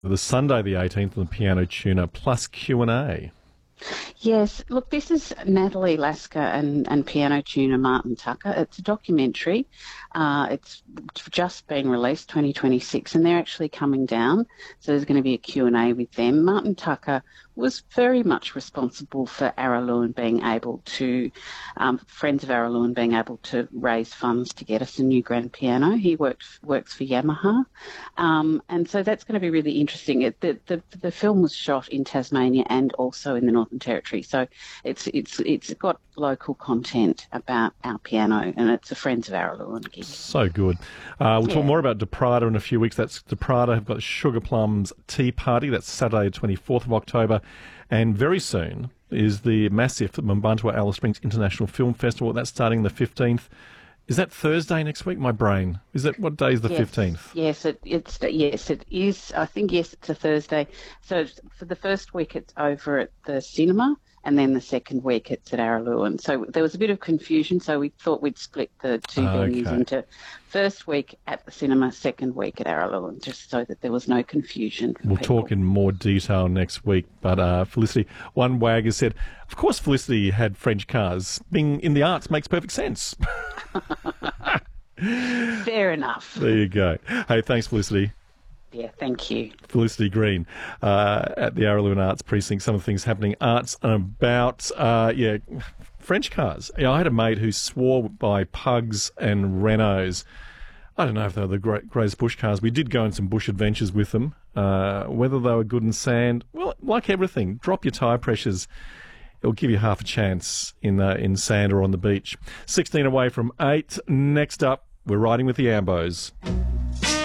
The Sunday the 18th on the Piano Tuner plus Q&A. Yes, look, this is Natalie Lasker and piano tuner Martin Tucker. It's a documentary. It's just been released, 2026, and they're actually coming down. So there's going to be a Q&A with them. Martin Tucker was very much responsible for Araluen being able to, Friends of Araluen being able to raise funds to get us a new grand piano. He works for Yamaha. And so that's going to be really interesting. The film was shot in Tasmania and also in the Northern Territory. So it's got local content about our piano, and it's a Friends of Araluen gig. So good. We'll talk more about Deprada in a few weeks. That's Deprada have got Sugar Plums Tea Party. That's Saturday, 24th of October. And very soon is the massive Mumbantua Alice Springs International Film Festival. That's starting the 15th. Is that Thursday next week? My brain. Is that what day is the 15th? Yes, it is. I think it's a Thursday. So for the first week, it's over at the cinema, and then the second week it's at Araluen. So there was a bit of confusion. So we thought we'd split the two venues into first week at the cinema, second week at Araluen, just so that there was no confusion. We'll talk in more detail next week. But Felicity, one wag has said, of course Felicity had French cars. Being in the arts makes perfect sense. Fair enough. There you go. Hey, thanks, Felicity. Yeah, thank you. Felicity Green at the Araluen Arts Precinct. Some of the things happening, arts and about, French cars. I had a mate who swore by Pugs and Renaults. I don't know if they were the greatest bush cars. We did go on some bush adventures with them. Whether they were good in sand, well, like everything, drop your tyre pressures. It'll give you half a chance in sand or on the beach. 16 away from 8. Next up, we're riding with the Ambos.